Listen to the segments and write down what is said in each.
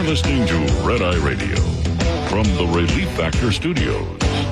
listening to Red Eye Radio from the Relief Factor Studios.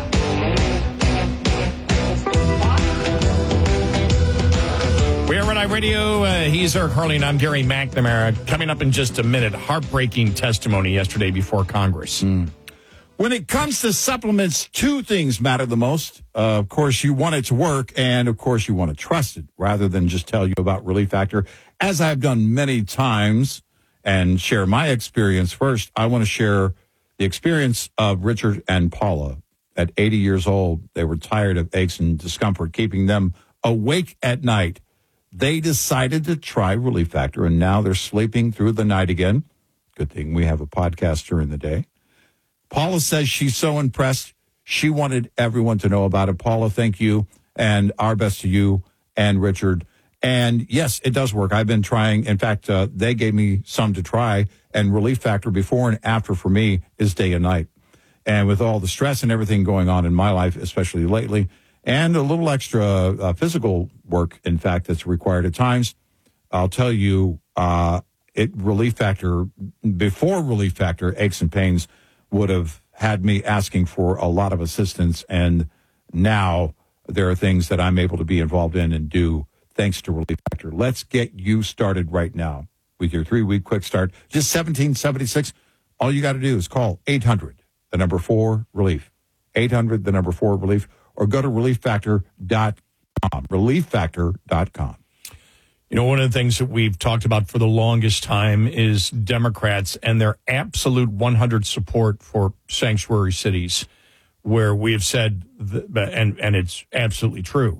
We are Red Eye Radio. He's Eric Harley, and I'm Gary McNamara. Coming up in just a minute, heartbreaking testimony yesterday before Congress. When it comes to supplements, two things matter the most. Of course, you want it to work, and of course, you want to trust it rather than just tell you about Relief Factor. As I've done many times and share my experience first, I want to share the experience of Richard and Paula. At 80 years old, they were tired of aches and discomfort, keeping them awake at night. They decided to try Relief Factor, and now they're sleeping through the night again. Good thing we have a podcast during the day. Paula says she's so impressed. She wanted everyone to know about it. Paula, thank you, and our best to you and Richard. And yes, it does work. I've been trying. In fact, they gave me some to try, and Relief Factor before and after for me is day and night. And with all the stress and everything going on in my life, especially lately, and a little extra physical work, in fact, that's required at times, I'll tell you, Relief Factor, before Relief Factor, aches and pains would have had me asking for a lot of assistance, and now there are things that I'm able to be involved in and do thanks to Relief Factor. Let's get you started right now with your 3-week quick start. Just $17.76. All you got to do is call 800-4-RELIEF. 800-4-RELIEF, or go to relieffactor.com. Relieffactor.com. You know, one of the things that we've talked about for the longest time is Democrats and their absolute 100 support for sanctuary cities, where we have said, and it's absolutely true,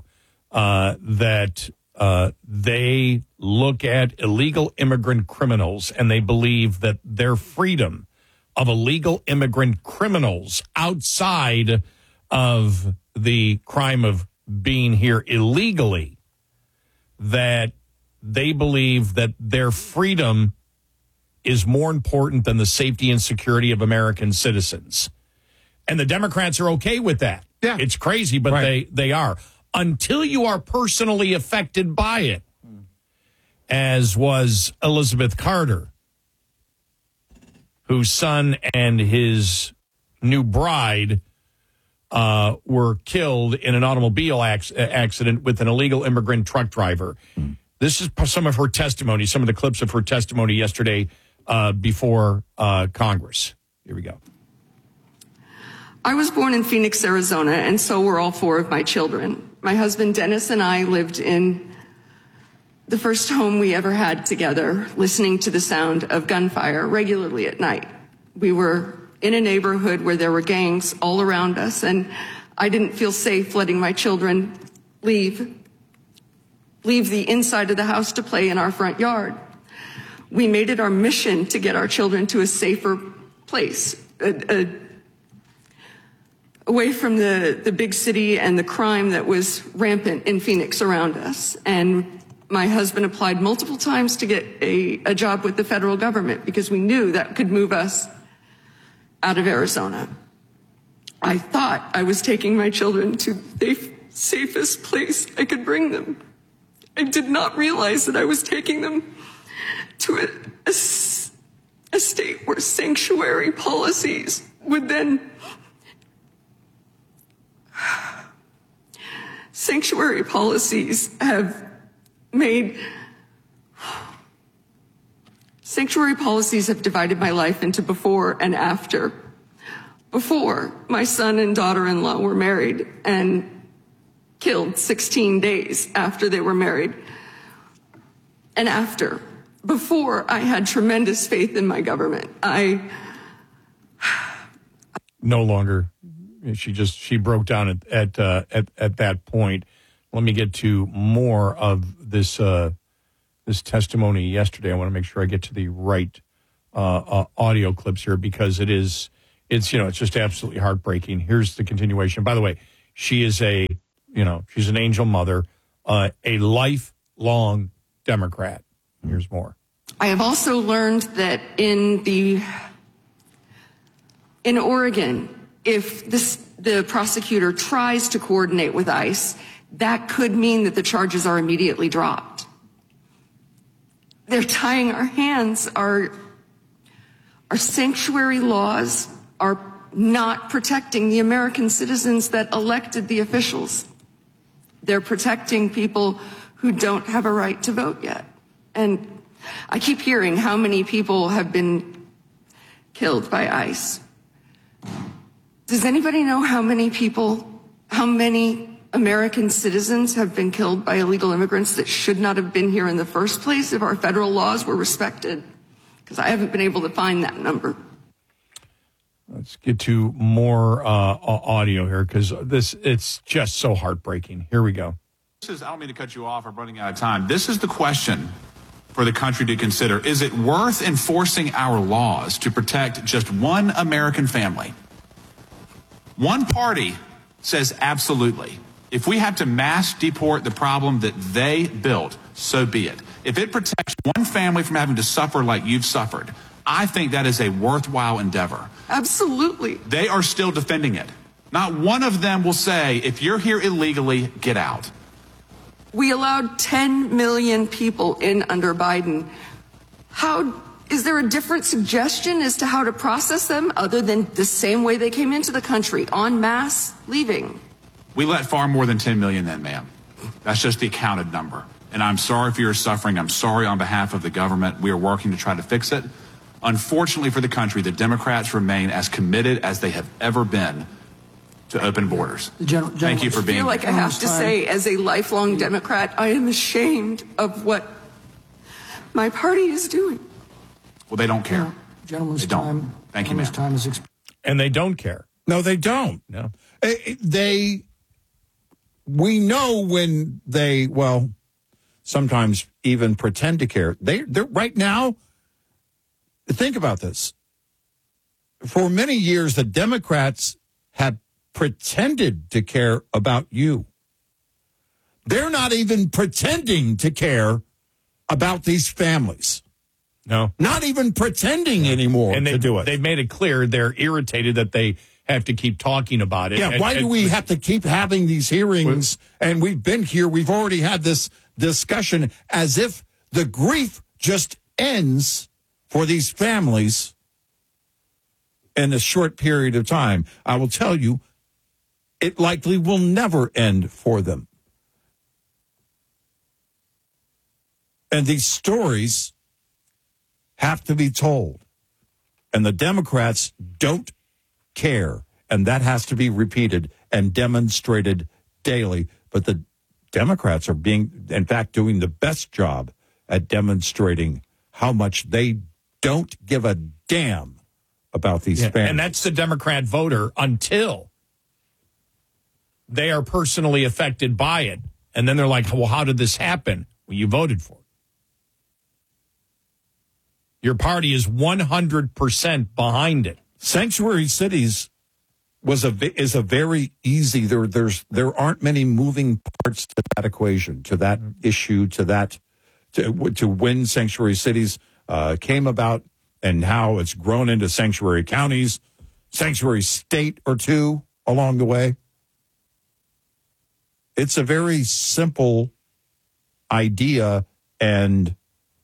that they look at illegal immigrant criminals and they believe that their freedom of illegal immigrant criminals outside of the crime of being here illegally, that they believe that their freedom is more important than the safety and security of American citizens. And the Democrats are okay with that. Yeah. It's crazy, but right. they are. Until you are personally affected by it, as was Elizabeth Carter, whose son and his new bride were killed in an automobile accident with an illegal immigrant truck driver. This is some of her testimony, some of the clips of her testimony yesterday before Congress. Here we go. I was born in Phoenix, Arizona, and so were all 4 of my children. My husband, Dennis, and I lived in the first home we ever had together, listening to the sound of gunfire regularly at night. We were in a neighborhood where there were gangs all around us, and I didn't feel safe letting my children leave the inside of the house to play in our front yard. We made it our mission to get our children to a safer place, away from the big city and the crime that was rampant in Phoenix around us. And my husband applied multiple times to get a job with the federal government because we knew that could move us out of Arizona. I thought I was taking my children to the safest place I could bring them. I did not realize that I was taking them to a state where sanctuary policies would then... Sanctuary policies have divided my life into before and after. Before, my son and daughter-in-law were married and killed 16 days after they were married. And after, before, I had tremendous faith in my government. No longer. She broke down at that point. Let me get to more of this this testimony yesterday. I want to make sure I get to the right audio clips here because it's just absolutely heartbreaking. Here's the continuation. By the way, she's an angel mother, a lifelong Democrat. Here's more. I have also learned that in Oregon, if the prosecutor tries to coordinate with ICE, that could mean that the charges are immediately dropped. They're tying our hands. Our Our sanctuary laws are not protecting the American citizens that elected the officials. They're protecting people who don't have a right to vote yet. And I keep hearing how many people have been killed by ICE. Does anybody know how many American citizens have been killed by illegal immigrants that should not have been here in the first place if our federal laws were respected? Because I haven't been able to find that number. Let's get to more audio here because it's just so heartbreaking. Here we go. I don't mean to cut you off. I'm running out of time. This is the question for the country to consider. Is it worth enforcing our laws to protect just one American family? One party says absolutely. If we have to mass deport the problem that they built, so be it. If it protects one family from having to suffer like you've suffered, I think that is a worthwhile endeavor. Absolutely. They are still defending it. Not one of them will say, if you're here illegally, get out. We allowed 10 million people in under Biden. Is there a different suggestion as to how to process them other than the same way they came into the country, en masse, leaving? We let far more than 10 million in, ma'am. That's just the counted number. And I'm sorry if you're suffering. I'm sorry on behalf of the government. We are working to try to fix it. Unfortunately for the country, the Democrats remain as committed as they have ever been to open borders. Thank you for being here. I feel like I have to say, as a lifelong Democrat, I am ashamed of what my party is doing. Well, they don't care. Gentleman's they don't. time. Thank you, ma'am. Time is And they don't care. No, they don't. No. We know when they, well, sometimes even pretend to care. They're right now, think about this. For many years, the Democrats have pretended to care about you. They're not even pretending to care about these families. No. Not even pretending anymore to do it. They've made it clear they're irritated that they have to keep talking about it. Yeah, why do we have to keep having these hearings? And we've been here, we've already had this discussion as if the grief just ends for these families in a short period of time. I will tell you, it likely will never end for them. And these stories have to be told. And the Democrats don't care. And that has to be repeated and demonstrated daily. But the Democrats are in fact, doing the best job at demonstrating how much they don't give a damn about these families. And that's the Democrat voter until they are personally affected by it. And then they're like, well, how did this happen? Well, you voted for it. Your party is 100% behind it. Sanctuary cities is a very easy. There aren't many moving parts to that equation, to that issue, to when sanctuary cities came about and how it's grown into sanctuary counties, sanctuary state or two along the way. It's a very simple idea and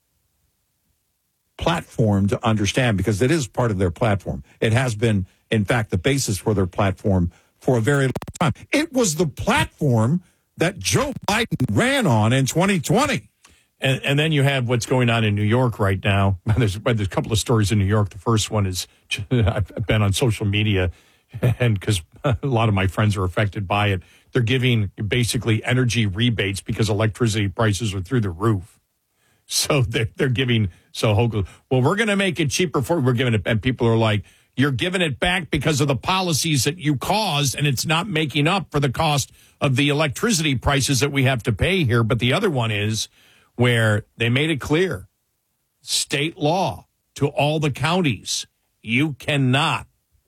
platform to understand because it is part of their platform. It has been, in fact, the basis for their platform for a very long time. It was the platform that Joe Biden ran on in 2020. And then you have what's going on in New York right now. There's a couple of stories in New York. The first one is I've been on social media, and because a lot of my friends are affected by it, they're giving basically energy rebates because electricity prices are through the roof. So they're giving, well, we're going to make it cheaper for, we're giving it, and people are like, you're giving it back because of the policies that you caused, and it's not making up for the cost of the electricity prices that we have to pay here. But the other one is where they made it clear, state law to all the counties, you cannot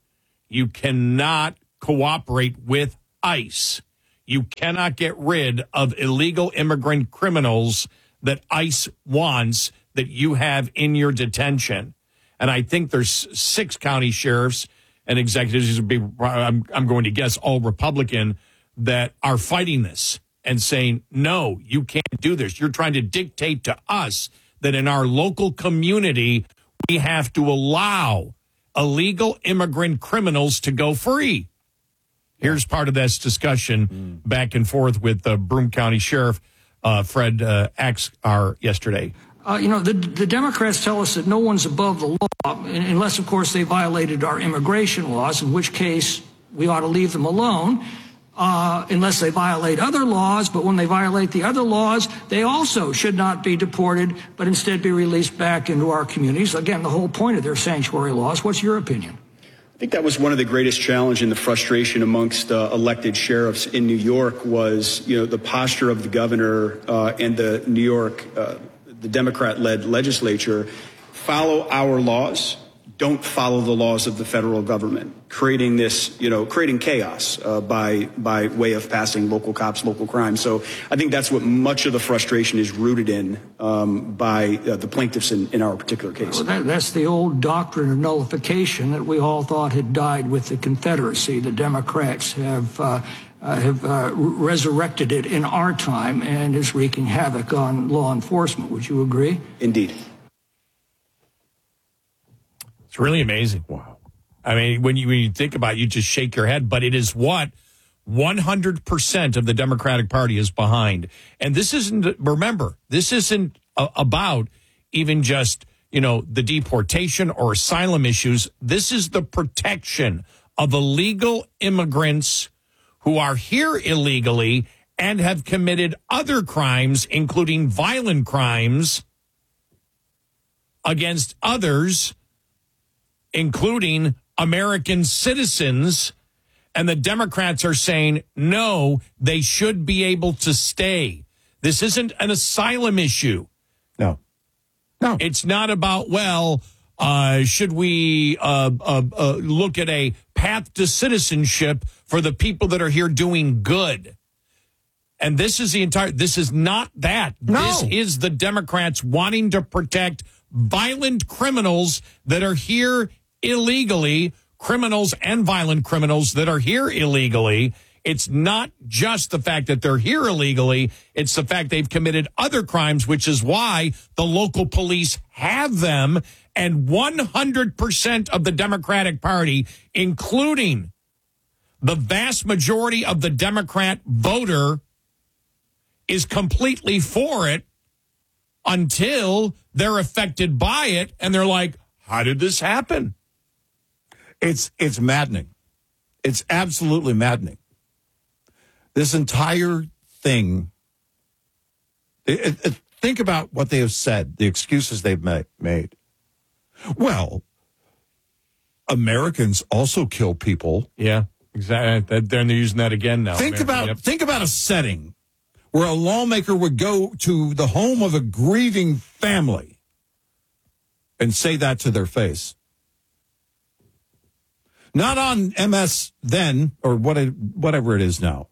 cooperate with ICE. You cannot get rid of illegal immigrant criminals that ICE wants that you have in your detention. And I think there's 6 county sheriffs and executives, I'm going to guess all Republican, that are fighting this and saying, no, you can't do this. You're trying to dictate to us that in our local community, we have to allow illegal immigrant criminals to go free? Here's part of this discussion back and forth with Broome County Sheriff Fred Axar yesterday. The Democrats tell us that no one's above the law, unless, of course, they violated our immigration laws, in which case we ought to leave them alone, unless they violate other laws. But when they violate the other laws, they also should not be deported, but instead be released back into our communities. Again, the whole point of their sanctuary laws. What's your opinion? I think that was one of the greatest challenge and the frustration amongst elected sheriffs in New York was, the posture of the governor and the New York the Democrat-led legislature. Follow our laws, don't follow the laws of the federal government, creating this, creating chaos by way of passing local cops, local crime. So I think that's what much of the frustration is rooted in by the plaintiffs in our particular case. Well, that's the old doctrine of nullification that we all thought had died with the Confederacy. The Democrats have resurrected it in our time and is wreaking havoc on law enforcement. Would you agree? Indeed. It's really amazing. Wow. I mean, when you think about it, you just shake your head, but it is what 100% of the Democratic Party is behind. And this isn't, remember, this isn't about even just, the deportation or asylum issues. This is the protection of illegal immigrants who are here illegally and have committed other crimes, including violent crimes against others, including American citizens. And the Democrats are saying, no, they should be able to stay. This isn't an asylum issue. No. It's not about, should we look at a path to citizenship for the people that are here doing good? And this is this is not that. No. This is the Democrats wanting to protect violent criminals that are here illegally, criminals and violent criminals that are here illegally. It's not just the fact that they're here illegally. It's the fact they've committed other crimes, which is why the local police have them. And 100% of the Democratic Party, including the vast majority of the Democrat voter, is completely for it until they're affected by it. And they're like, how did this happen? It's maddening. It's absolutely maddening. This entire thing, think about what they have said, the excuses they've made. Well, Americans also kill people. Yeah, exactly. They're using that again now. Think about a setting where a lawmaker would go to the home of a grieving family and say that to their face. Not on MS then, or whatever it is now.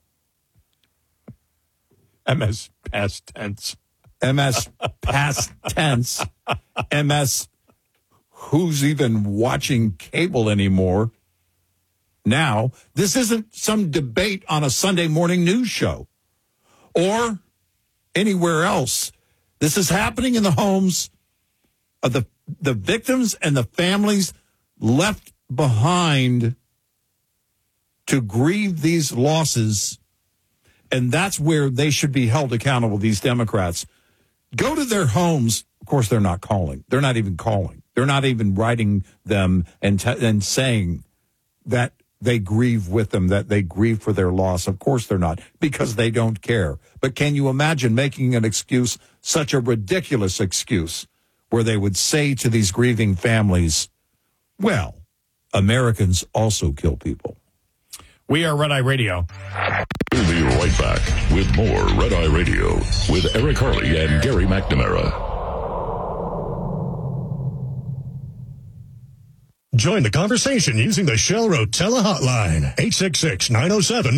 MS past tense. MS past tense. MS who's even watching cable anymore. Now, this isn't some debate on a Sunday morning news show or anywhere else. This is happening in the homes of the victims and the families left behind to grieve these losses. And that's where they should be held accountable, these Democrats. Go to their homes. Of course, they're not calling. They're not even calling. They're not even writing them and saying that they grieve with them, that they grieve for their loss. Of course they're not, because they don't care. But can you imagine making an excuse, such a ridiculous excuse, where they would say to these grieving families, well, Americans also kill people. We are Red Eye Radio. We'll be right back with more Red Eye Radio with Eric Harley and Gary McNamara. Join the conversation using the Shell Rotella hotline,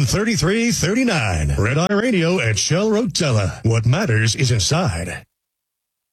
866-907-3339. Red Eye Radio at Shell Rotella. What matters is inside.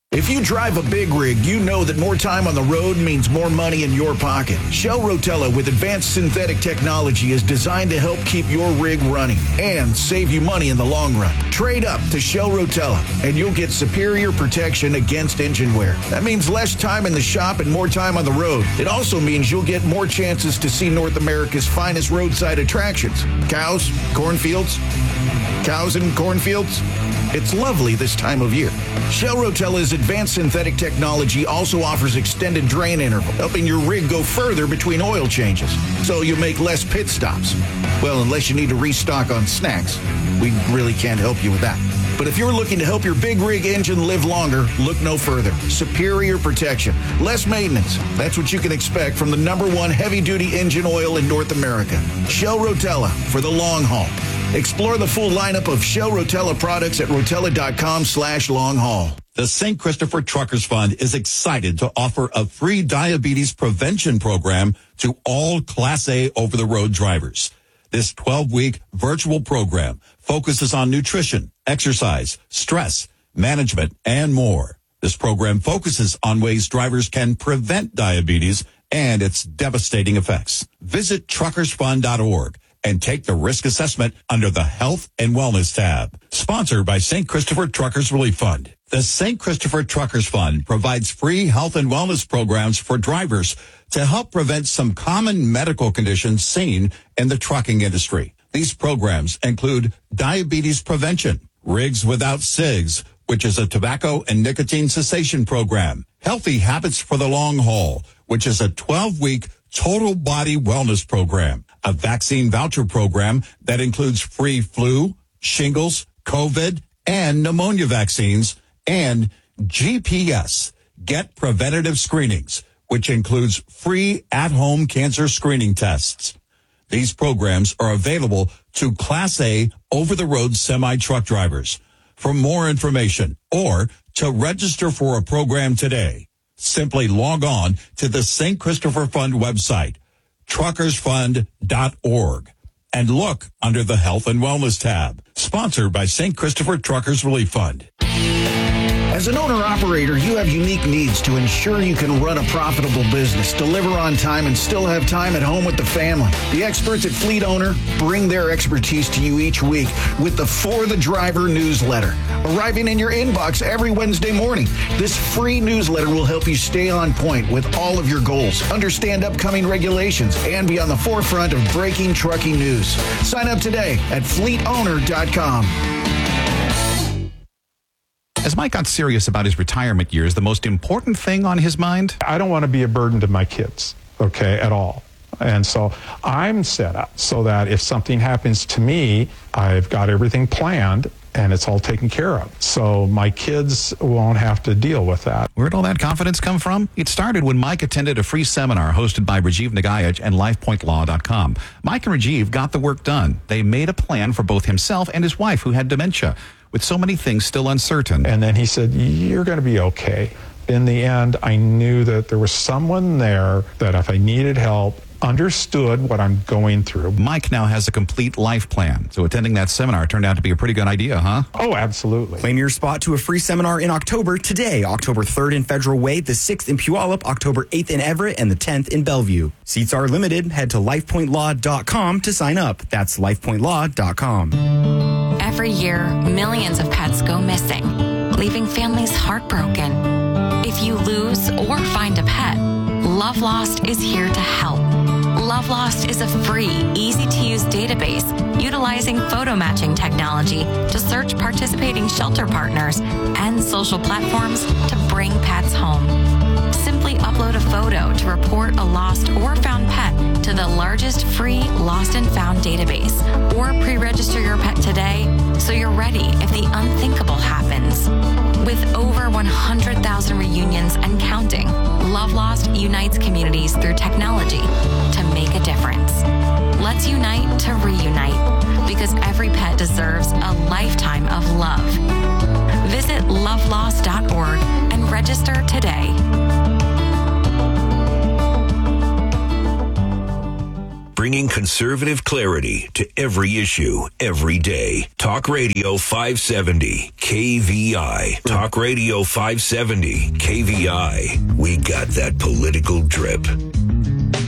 If you drive a big rig, you know that more time on the road means more money in your pocket. Shell Rotella with advanced synthetic technology is designed to help keep your rig running and save you money in the long run. Trade up to Shell Rotella and you'll get superior protection against engine wear. That means less time in the shop and more time on the road. It also means you'll get more chances to see North America's finest roadside attractions. Cows, cornfields, cows and cornfields. It's lovely this time of year. Shell Rotella's advanced synthetic technology also offers extended drain interval, helping your rig go further between oil changes, so you make less pit stops. Well, unless you need to restock on snacks. We really can't help you with that. But if you're looking to help your big rig engine live longer, look no further. Superior protection, less maintenance. That's what you can expect from the #1 heavy-duty engine oil in North America. Shell Rotella for the long haul. Explore the full lineup of Shell Rotella products at rotella.com/long-haul. The St. Christopher Truckers Fund is excited to offer a free diabetes prevention program to all Class A over-the-road drivers. This 12-week virtual program focuses on nutrition, exercise, stress, management, and more. This program focuses on ways drivers can prevent diabetes and its devastating effects. Visit truckersfund.org and take the risk assessment under the Health and Wellness tab. Sponsored by St. Christopher Truckers Relief Fund. The St. Christopher Truckers Fund provides free health and wellness programs for drivers to help prevent some common medical conditions seen in the trucking industry. These programs include diabetes prevention, Rigs Without Cigs, which is a tobacco and nicotine cessation program, Healthy Habits for the Long Haul, which is a 12-week total body wellness program, a vaccine voucher program that includes free flu, shingles, COVID, and pneumonia vaccines, and GPS, Get Preventative Screenings, which includes free at-home cancer screening tests. These programs are available to Class A over-the-road semi-truck drivers. For more information or to register for a program today, simply log on to the St. Christopher Fund website, truckersfund.org, and look under the Health and Wellness tab. Sponsored by St. Christopher Truckers Relief Fund. As an owner-operator, you have unique needs to ensure you can run a profitable business, deliver on time, and still have time at home with the family. The experts at Fleet Owner bring their expertise to you each week with the For the Driver newsletter, arriving in your inbox every Wednesday morning. This free newsletter will help you stay on point with all of your goals, understand upcoming regulations, and be on the forefront of breaking trucking news. Sign up today at fleetowner.com. As Mike got serious about his retirement years, the most important thing on his mind? I don't want to be a burden to my kids, okay, at all. And so I'm set up so that if something happens to me, I've got everything planned and it's all taken care of. So my kids won't have to deal with that. Where'd all that confidence come from? It started when Mike attended a free seminar hosted by Rajiv Nagayaj and LifePointLaw.com. Mike and Rajiv got the work done. They made a plan for both himself and his wife, who had dementia, with so many things still uncertain. And then he said, you're going to be okay. In the end, I knew that there was someone there that if I needed help, understood what I'm going through. Mike now has a complete life plan. So attending that seminar turned out to be a pretty good idea, huh? Oh, absolutely. Claim your spot to a free seminar in October today. October 3rd in Federal Way, the 6th in Puyallup, October 8th in Everett, and the 10th in Bellevue. Seats are limited. Head to lifepointlaw.com to sign up. That's lifepointlaw.com. Every year, millions of pets go missing, leaving families heartbroken. If you lose or find a pet, Love Lost is here to help. Love Lost is a free, easy-to-use database utilizing photo matching technology to search participating shelter partners and social platforms to bring pets home. Simply upload a photo to report a lost or found pet to the largest free lost and found database, or pre-register your pet today so you're ready if the unthinkable happens. With over 100,000 reunions and counting, Love Lost unites communities through technology to make a difference. Let's unite to reunite, because every pet deserves a lifetime of love. Visit lovelost.org and register today. Bringing Bringing conservative clarity to every issue, every day. Talk Radio 570, KVI. Talk Radio 570, KVI. We got that political drip.